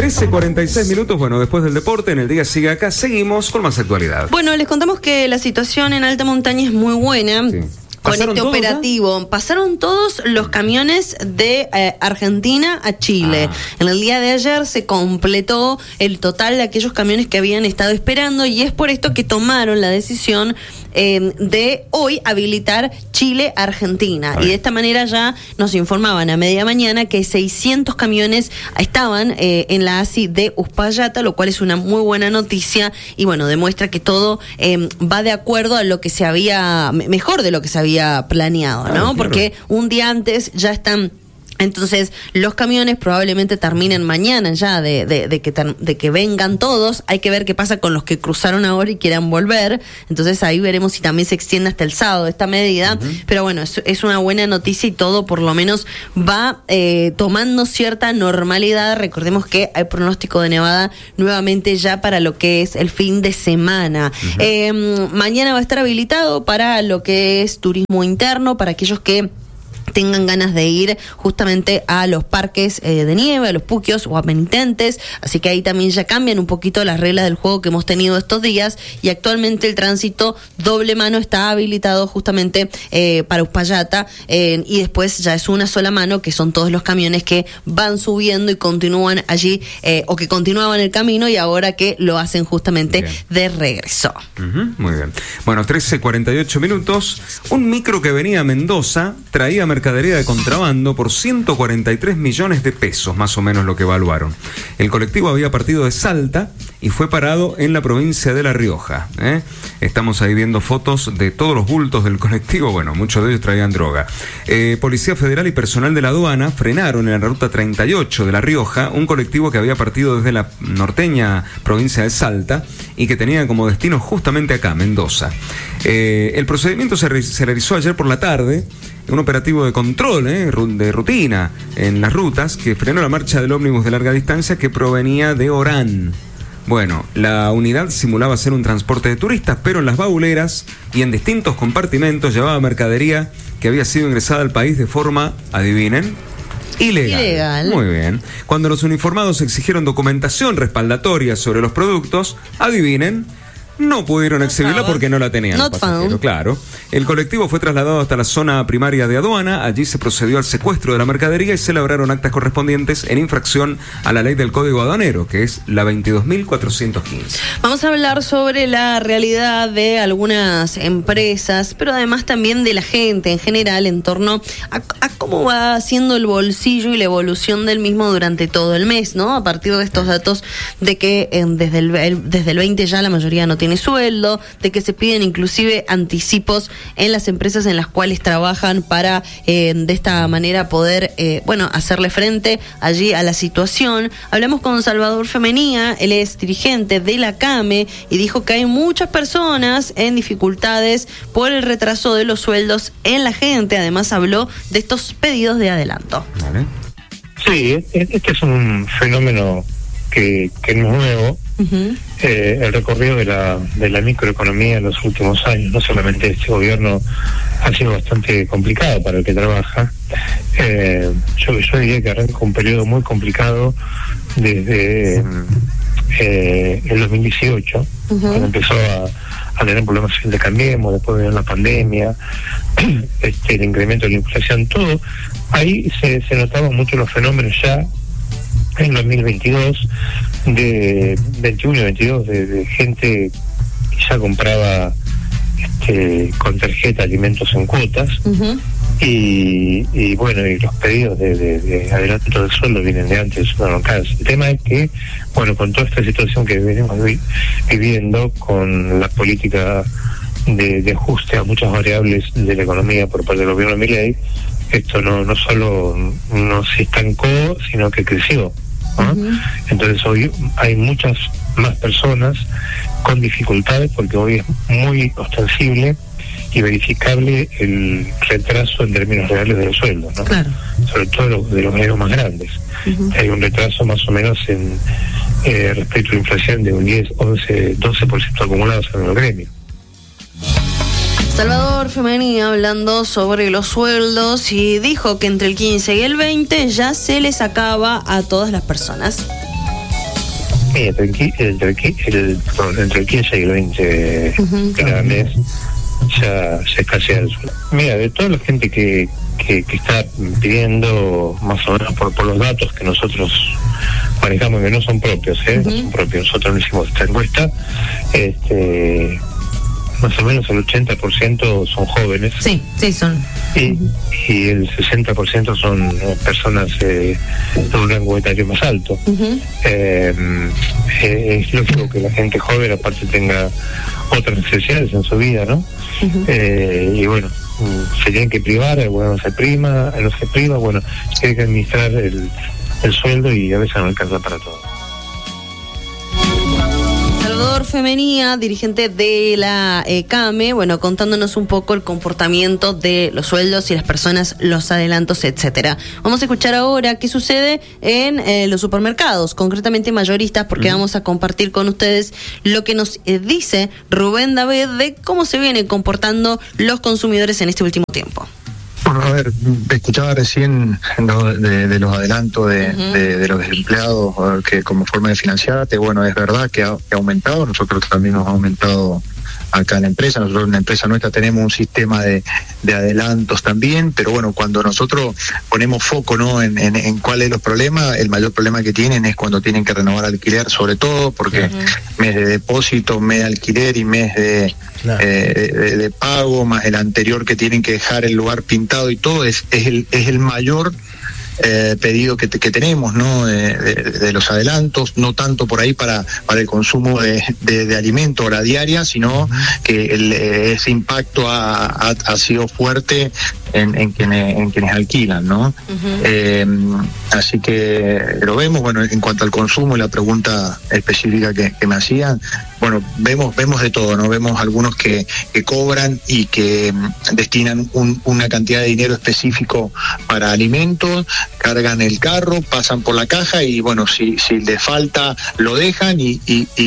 13:46 minutos, bueno, después del deporte, en el día sigue acá, seguimos con más actualidad. Bueno, les contamos que la situación en alta montaña es muy buena. Sí. Con este operativo, ¿ya? Pasaron todos los camiones de Argentina a Chile. En el día de ayer se completó el total de aquellos camiones que habían estado esperando y es por esto que tomaron la decisión de hoy habilitar Chile-Argentina. Y de esta manera ya nos informaban a media mañana que 600 camiones estaban en la ASI de Uspallata, lo cual es una muy buena noticia y bueno, demuestra que todo va de acuerdo a lo que se había, mejor de lo que se había planeado, ¿no? Claro. Porque un día antes ya están. Entonces, los camiones probablemente terminen mañana ya de que vengan todos. Hay que ver qué pasa con los que cruzaron ahora y quieran volver. Entonces, ahí veremos si también se extiende hasta el sábado esta medida. Pero bueno, es una buena noticia y todo por lo menos va tomando cierta normalidad. Recordemos que hay pronóstico de nevada nuevamente ya para lo que es el fin de semana. Mañana va a estar habilitado para lo que es turismo interno, para aquellos que tengan ganas de ir justamente a los parques de nieve, a los puquios o a penitentes, así que ahí también ya cambian un poquito las reglas del juego que hemos tenido estos días y actualmente el tránsito doble mano está habilitado justamente para Uspallata y después ya es una sola mano, que son todos los camiones que van subiendo y continúan allí o que continuaban el camino y ahora que lo hacen justamente de regreso. Muy bien. Bueno, 13:48 minutos. Un micro que venía a Mendoza traía mercadería de contrabando por 143 millones de pesos, más o menos lo que evaluaron. El colectivo había partido de Salta y fue parado en la provincia de La Rioja. Estamos ahí viendo fotos de todos los bultos del colectivo, bueno, muchos de ellos traían droga. Policía Federal y personal de la aduana frenaron en la ruta 38 de La Rioja un colectivo que había partido desde la norteña provincia de Salta y que tenía como destino justamente acá, Mendoza. El procedimiento se realizó ayer por la tarde, un operativo de control de rutina en las rutas que frenó la marcha del ómnibus de larga distancia que provenía de Orán. Bueno, la unidad simulaba ser un transporte de turistas, pero en las bauleras y en distintos compartimentos llevaba mercadería que había sido ingresada al país de forma, adivinen, ilegal. Muy bien. Cuando los uniformados exigieron documentación respaldatoria sobre los productos, adivinen, no pudieron exhibirla porque no la tenían los pasajeros. Claro. El colectivo fue trasladado hasta la zona primaria de aduana. Allí se procedió al secuestro de la mercadería y se elaboraron actas correspondientes en infracción a la ley del Código Aduanero, que es la 22.415. Vamos a hablar sobre la realidad de algunas empresas, pero además también de la gente en general en torno a cómo va siendo el bolsillo y la evolución del mismo durante todo el mes, ¿no? A partir de estos datos de que desde el 20 ya la mayoría no tiene sueldo, de que se piden inclusive anticipos en las empresas en las cuales trabajan para de esta manera poder hacerle frente allí a la situación. Hablamos con Salvador Femenía, él es dirigente de la CAME y dijo que hay muchas personas en dificultades por el retraso de los sueldos en la gente. Además habló de estos pedidos de adelanto. Vale. Sí, este es un fenómeno que no es nuevo. El recorrido de la microeconomía en los últimos años, no solamente este gobierno, ha sido bastante complicado para el que trabaja. Yo diría que arranca un periodo muy complicado desde el 2018, cuando empezó a tener problemas de Cambiemos, después de la pandemia, el incremento de la inflación, todo. Ahí se notaban mucho los fenómenos ya en 2022, de 21 y 22, de gente que ya compraba con tarjeta alimentos en cuotas, y bueno, y los pedidos de adelanto del sueldo vienen de antes. Bueno, el tema es que, bueno, con toda esta situación que venimos viviendo, con la política de ajuste a muchas variables de la economía por parte del gobierno de Milei, esto no solo no se estancó, sino que creció, ¿no? Entonces hoy hay muchas más personas con dificultades, porque hoy es muy ostensible y verificable el retraso en términos reales de los sueldos, ¿no? Claro. Sobre todo de los medios más grandes. Hay un retraso más o menos en respecto a la inflación de un 10, 11, 12% acumulados en el gremio. Salvador Femenía hablando sobre los sueldos y dijo que entre el 15 y el 20 ya se les acaba a todas las personas. Mira, entre el 15 y el 20 grandes ya se escasea el sueldo. Mira, de toda la gente que está pidiendo, más o menos por los datos que nosotros manejamos, que no son propios, no son propios, nosotros no hicimos esta encuesta, más o menos el 80% son jóvenes. Sí, son. Y el 60% son personas de un rango etario más alto. Es lógico que la gente joven aparte tenga otras necesidades en su vida, ¿no? Y bueno, se tienen que privar, bueno, no se priva, bueno, se tiene que administrar el sueldo y a veces no alcanza para todo. Femenía, dirigente de la CAME, bueno, contándonos un poco el comportamiento de los sueldos y las personas, los adelantos, etcétera. Vamos a escuchar ahora qué sucede en los supermercados, concretamente mayoristas, porque vamos a compartir con ustedes lo que nos dice Rubén David de cómo se vienen comportando los consumidores en este último tiempo. Bueno, a ver, escuchaba recién de los adelantos de los empleados que como forma de financiarte. Bueno, es verdad que ha aumentado, nosotros también nos ha aumentado acá en la empresa. Nosotros en la empresa nuestra tenemos un sistema de adelantos también, pero bueno, cuando nosotros ponemos foco, ¿no?, en cuál es los problemas, el mayor problema que tienen es cuando tienen que renovar alquiler, sobre todo porque mes de depósito, mes de alquiler y mes de pago, más el anterior que tienen que dejar el lugar pintado y todo, es el mayor pedido que tenemos, ¿no?, de los adelantos, no tanto por ahí para el consumo de alimento hora diaria, sino que ese impacto ha sido fuerte en quienes alquilan, ¿no? Así que lo vemos. Bueno, en cuanto al consumo y la pregunta específica que me hacían, bueno, vemos de todo, ¿no? Vemos algunos que cobran y que destinan una cantidad de dinero específico para alimentos, cargan el carro, pasan por la caja y bueno, si les falta lo dejan y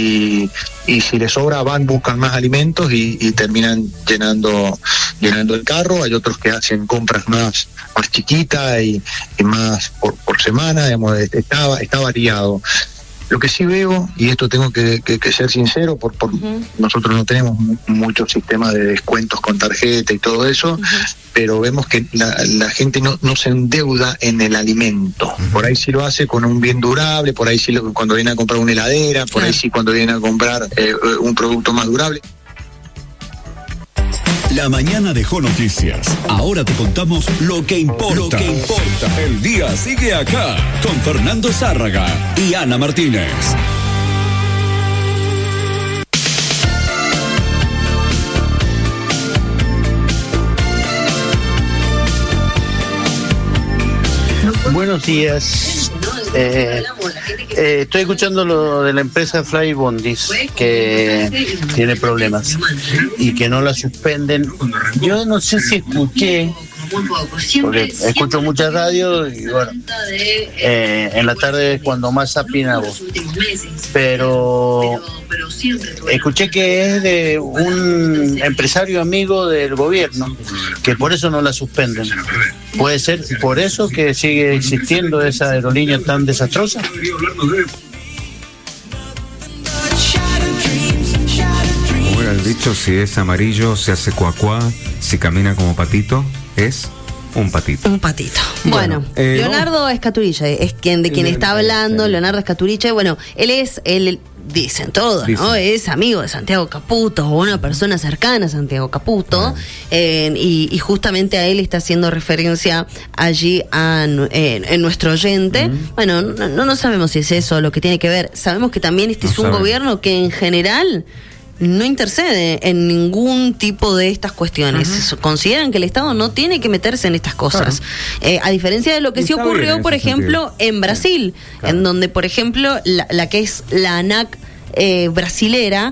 si les sobra buscan más alimentos y terminan llenando el carro. Hay otros que hacen compras más chiquitas y más por semana, digamos, está variado. Lo que sí veo, y esto tengo que ser sincero, nosotros no tenemos muchos sistemas de descuentos con tarjeta y todo eso, pero vemos que la gente no se endeuda en el alimento. Por ahí sí lo hace con un bien durable, por ahí sí cuando viene a comprar una heladera, por ahí sí cuando viene a comprar un producto más durable. La mañana dejó noticias. Ahora te contamos lo que importa. El día sigue acá con Fernando Zárraga y Ana Martínez. Buenos días. Estoy escuchando lo de la empresa Flybondis, que tiene problemas y que no la suspenden. Yo no sé si escuché, porque escucho mucha radio y bueno, en la tarde es cuando más sapien hago, pero escuché que es de un empresario amigo del gobierno, que por eso no la suspenden. ¿Puede ser por eso que sigue existiendo esa aerolínea tan desastrosa? Como era el dicho, si es amarillo se hace cuacuá, si camina como patito es un patito. Un patito. Bueno, Leonardo Escaturilla es quien está hablando. Leonardo Escaturilla, bueno, él dicen todos, ¿no? Es amigo de Santiago Caputo, o una persona cercana a Santiago Caputo, y justamente a él está haciendo referencia allí en nuestro oyente. Bueno, no sabemos si es eso lo que tiene que ver. Sabemos que también es un gobierno que en general no intercede en ningún tipo de estas cuestiones. Consideran que el Estado no tiene que meterse en estas cosas. A diferencia de lo que sí ocurrió, por ejemplo, en Brasil, en donde, por ejemplo, la que es la ANAC brasilera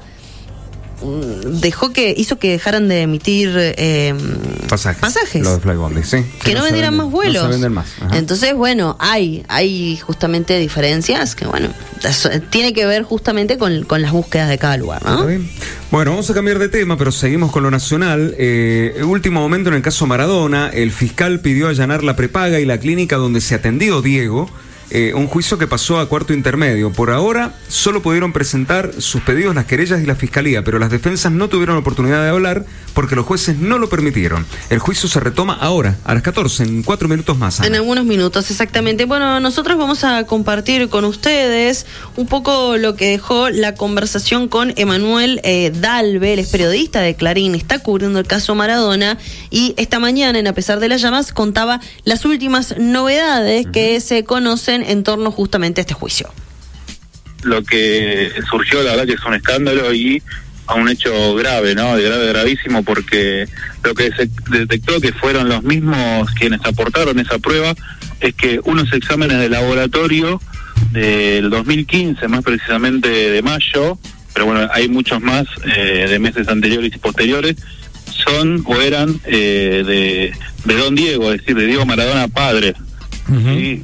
hizo que dejaran de emitir pasajes. Lo de Flybondis, sí. Que no vendieran más vuelos. No se venden más. Entonces, bueno, hay justamente diferencias que, bueno, tiene que ver justamente con las búsquedas de cada lugar, ¿no? Bueno, vamos a cambiar de tema, pero seguimos con lo nacional. Último momento en el caso Maradona, el fiscal pidió allanar la prepaga y la clínica donde se atendió Diego un juicio que pasó a cuarto intermedio. Por ahora, solo pudieron presentar sus pedidos las querellas y la fiscalía, pero las defensas no tuvieron oportunidad de hablar porque los jueces no lo permitieron. El juicio se retoma ahora, a las 14, en 4 minutos más, Ana. En algunos minutos, exactamente. Bueno, nosotros vamos a compartir con ustedes un poco lo que dejó la conversación con Emanuel Dalve, él es periodista de Clarín, está cubriendo el caso Maradona, y esta mañana, en A pesar de las llamas, contaba las últimas novedades que se conocen en torno justamente a este juicio. Lo que surgió, la verdad que es un escándalo y a un hecho grave, ¿no? Gravísimo, porque lo que se detectó, que fueron los mismos quienes aportaron esa prueba, es que unos exámenes de laboratorio del 2015, más precisamente de mayo, pero bueno, hay muchos más de meses anteriores y posteriores, son o eran de Don Diego, es decir, de Diego Maradona padre. Y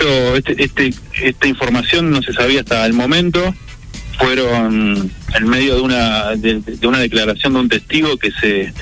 esta información no se sabía hasta el momento. Fueron en medio de una declaración de un testigo que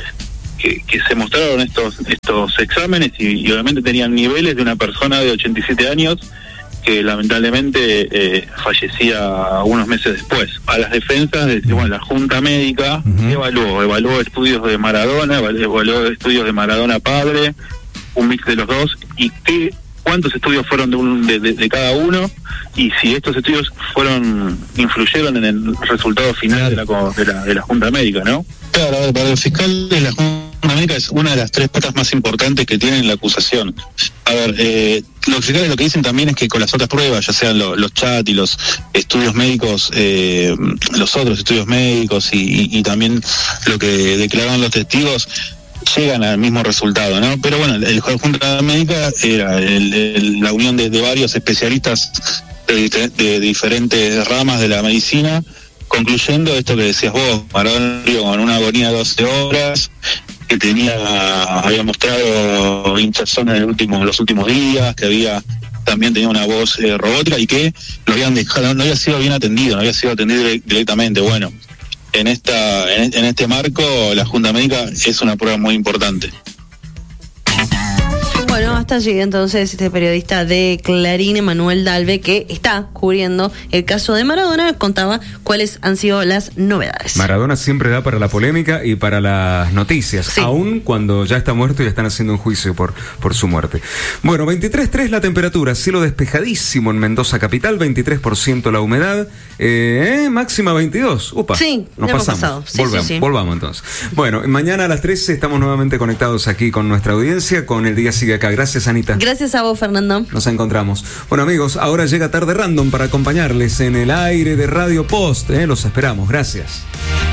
se mostraron estos exámenes y obviamente tenían niveles de una persona de 87 años que lamentablemente fallecía unos meses después. A las defensas, la Junta Médica evaluó estudios de Maradona, evaluó estudios de Maradona padre, un mix de los dos, y cuántos estudios fueron de cada uno, y si estos estudios influyeron en el resultado final de la Junta Médica, ¿no? Claro, para el fiscal de la Junta Médica es una de las 3 patas más importantes que tiene la acusación. A ver, los fiscales lo que dicen también es que con las otras pruebas, ya sean los chats y los estudios médicos, los otros estudios médicos y también lo que declararon los testigos, llegan al mismo resultado, ¿no? Pero bueno, el Junta Médica era la unión de varios especialistas de diferentes ramas de la medicina, concluyendo esto que decías vos, Maradona con una agonía de 12 horas, que había mostrado hinchazón en los últimos días, que también tenía una voz robótica y que lo habían dejado, no había sido bien atendido, no había sido atendido directamente. Bueno, en este marco, la Junta Médica es una prueba muy importante. Bueno, hasta allí entonces este periodista de Clarín, Emanuel Dalve, que está cubriendo el caso de Maradona, contaba cuáles han sido las novedades. Maradona siempre da para la polémica y para las noticias, sí, aún cuando ya está muerto y están haciendo un juicio por su muerte. Bueno, 23.3 la temperatura, cielo despejadísimo en Mendoza capital, 23% la humedad, máxima 22. Upa, sí, nos pasamos. Sí, volvamos entonces. Bueno, mañana a las 13 estamos nuevamente conectados aquí con nuestra audiencia, con El Día Sigue Acá. Gracias, Anita. Gracias a vos, Fernando. Nos encontramos. Bueno, amigos, ahora llega Tarde Random para acompañarles en el aire de Radio Post. Los esperamos. Gracias.